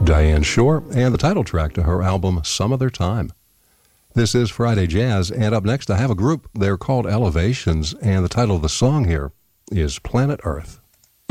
Diane Shore, and the title track to her album, Some Other Time. This is Friday Jazz, and up next I have a group. They're called Elevations, and the title of the song here is Planet Earth.